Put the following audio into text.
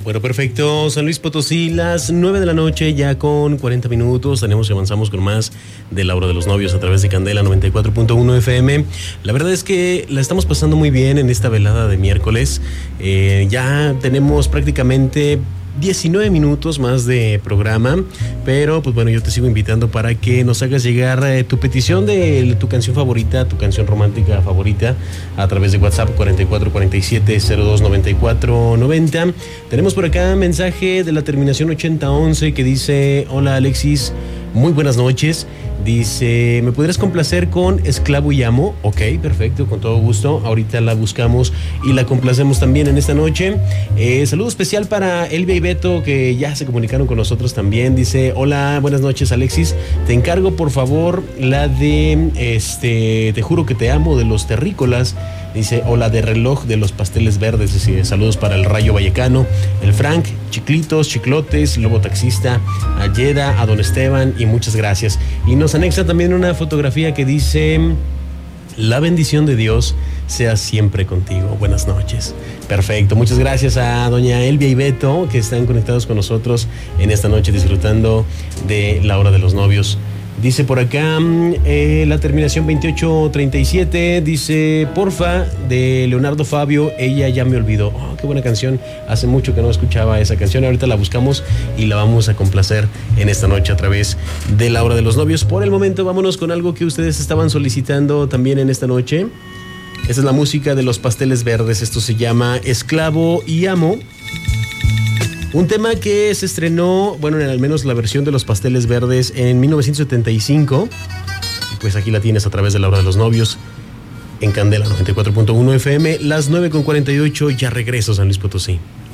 Bueno, perfecto. San Luis Potosí, las 9 de la noche, ya con 40 minutos. Tenemos y avanzamos con más de La Hora de los Novios a través de Candela 94.1 FM. La verdad es que la estamos pasando muy bien en esta velada de miércoles. Ya tenemos prácticamente 19 minutos más de programa, pero pues bueno, yo te sigo invitando para que nos hagas llegar tu petición de tu canción favorita, tu canción romántica favorita a través de WhatsApp 4447-029490. Tenemos por acá mensaje de la terminación 8011 que dice: hola Alexis, muy buenas noches. Dice, ¿me podrías complacer con Esclavo y Amo? Ok, perfecto, con todo gusto. Ahorita la buscamos y la complacemos también en esta noche. Saludo especial para Elvia y Beto, que ya se comunicaron con nosotros también. Dice, hola, buenas noches Alexis. Te encargo por favor la de Te juro que te amo, de los Terrícolas. Dice, hola, de Reloj de los Pasteles Verdes. Dice, saludos para el Rayo Vallecano, el Frank, Chiclitos, Chiclotes, Lobo Taxista, a Yeda, a Don Esteban y muchas gracias. Y nos anexa también una fotografía que dice: la bendición de Dios sea siempre contigo. Buenas noches. Perfecto. Muchas gracias a doña Elvia y Beto, que están conectados con nosotros en esta noche disfrutando de La Hora de los Novios. Dice por acá la terminación 2837, dice, porfa, de Leonardo Fabio, Ella ya me olvidó. Oh, qué buena canción. Hace mucho que no escuchaba esa canción. Ahorita la buscamos y la vamos a complacer en esta noche a través de La Hora de los Novios. Por el momento, vámonos con algo que ustedes estaban solicitando también en esta noche. Esta es la música de los Pasteles Verdes. Esto se llama Esclavo y Amo. Un tema que se estrenó, bueno, en al menos la versión de los Pasteles Verdes en 1975. Pues aquí la tienes a través de La Hora de los Novios en Candela 94.1 FM. Las 9:48, ya regreso, San Luis Potosí.